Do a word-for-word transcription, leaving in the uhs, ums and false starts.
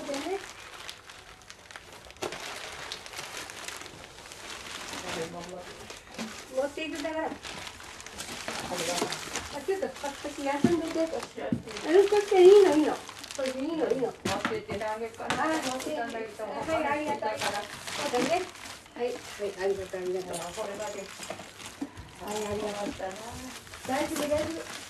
でね。持っていくだから。あ、ちょっと私休んでて。うん、こっちいいのいいの。これいいのいいの。 持ってってあげるから。 はい、持ってって。はい、ありがとう。そうだね。はい、はい、ありがとうありがとう。 これだけ。 はい、ありがとう。大丈夫大丈夫。